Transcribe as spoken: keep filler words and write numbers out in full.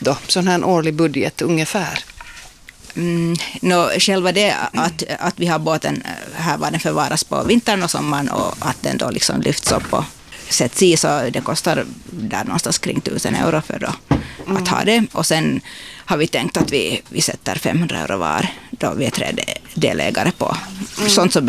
då? Sån här årlig budget ungefär? Mm, no, själva det att, att vi har båten här var den förvaras på vintern och sommaren och att den då liksom lyfts upp och sätts i, så det kostar där någonstans kring tusen euro för då mm. att ha det. Och sen har vi tänkt att vi, vi sätter femhundra euro var då vi är tre delägare på mm. sånt som